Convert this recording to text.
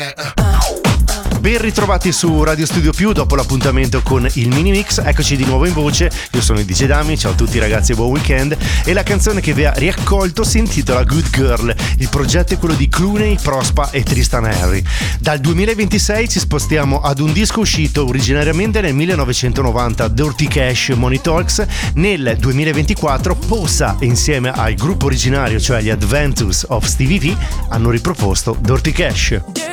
Ben ritrovati su Radio Studio Più dopo l'appuntamento con il mini mix. Eccoci di nuovo in voce. Io sono il DJ Dami, ciao a tutti ragazzi e buon weekend. E la canzone che vi ha riaccolto si intitola Good Girl. Il progetto è quello di Clooney, Prospa e Tristan Henry. Dal 2026 ci spostiamo ad un disco uscito originariamente nel 1990, Dirty Cash, Money Talks. Nel 2024 Posa insieme al gruppo originario, cioè gli Adventures of Stevie V, hanno riproposto Dirty Cash.